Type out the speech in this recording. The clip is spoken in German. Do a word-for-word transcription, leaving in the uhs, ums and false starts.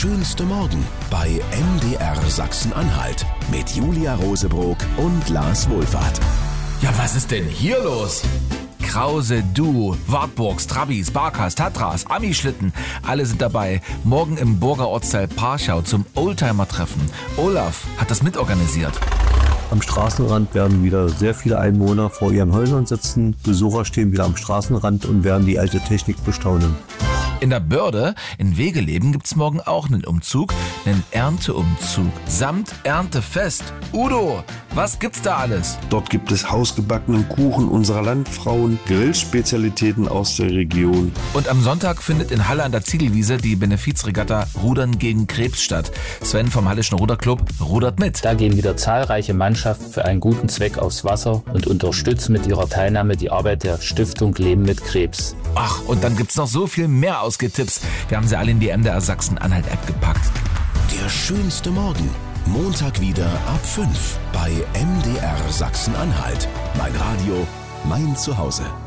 schönste Morgen bei M D R Sachsen-Anhalt mit Julia Rosebrock und Lars Wohlfahrt. Ja, was ist denn hier los? Krause, Du, Wartburgs, Trabis, Barkas, Tatras, Ami-Schlitten, alle sind dabei. Morgen im Burger Ortsteil Parchau zum Oldtimer-Treffen. Olaf hat das mitorganisiert. Am Straßenrand werden wieder sehr viele Einwohner vor ihren Häusern sitzen. Besucher stehen wieder am Straßenrand und werden die alte Technik bestaunen. In der Börde, in Wegeleben, gibt's morgen auch einen Umzug, einen Ernteumzug samt Erntefest. Udo, was gibt's da alles? Dort gibt es hausgebackenen Kuchen unserer Landfrauen, Grillspezialitäten aus der Region. Und am Sonntag findet in Halle an der Ziegelwiese die Benefizregatta Rudern gegen Krebs statt. Sven vom Hallischen Ruderclub rudert mit. Da gehen wieder zahlreiche Mannschaften für einen guten Zweck aufs Wasser und unterstützen mit ihrer Teilnahme die Arbeit der Stiftung Leben mit Krebs. Ach, und dann gibt's noch so viel mehr Ausgetipps. Wir haben sie alle in die M D R Sachsen-Anhalt-App gepackt. Der schönste Morgen. Montag wieder ab fünf bei M D R Sachsen-Anhalt. Mein Radio, mein Zuhause.